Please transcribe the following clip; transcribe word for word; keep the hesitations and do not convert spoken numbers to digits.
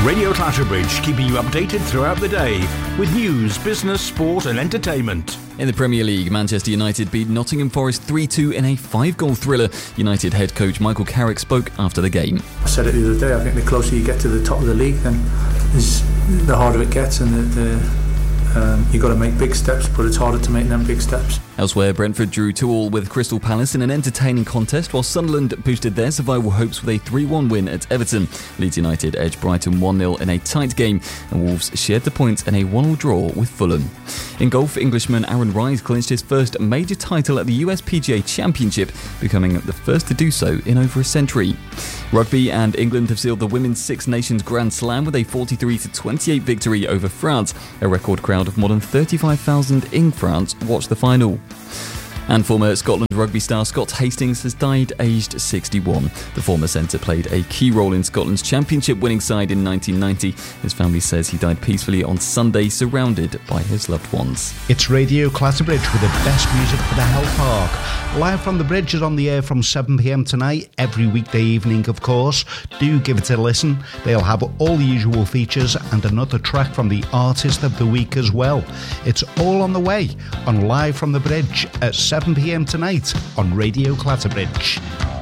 Radio Clatterbridge, keeping you updated throughout the day with news, business, sport and entertainment. In the Premier League, Manchester United beat Nottingham Forest three two in a five-goal thriller. United head coach Michael Carrick spoke after the game. I said it the other day, I think the closer you get to the top of the league, then is the harder it gets, and the, the Um, you've got to make big steps, but it's harder to make them big steps. Elsewhere, Brentford drew two all with Crystal Palace in an entertaining contest, while Sunderland boosted their survival hopes with a three one win at Everton. Leeds United edged Brighton one nil in a tight game, and Wolves shared the points in a one all draw with Fulham. In golf, Englishman Aaron Rise clinched his first major title at the U S P G A Championship, becoming the first to do so in over a century. Rugby, and England have sealed the Women's Six Nations Grand Slam with a forty-three to twenty-eight victory over France. A record crowd of more than thirty-five thousand in France watched the final. And former Scotland rugby star Scott Hastings has died aged sixty-one. The former centre played a key role in Scotland's championship winning side in nineteen ninety. His family says he died peacefully on Sunday, surrounded by his loved ones. It's Radio Clatterbridge with the best music for the Health Park. Live from the Bridge is on the air from seven p m tonight, every weekday evening, of course. Do give it a listen. They'll have all the usual features and another track from the Artist of the Week as well. It's all on the way on Live from the Bridge at seven p m tonight on Radio Clatterbridge.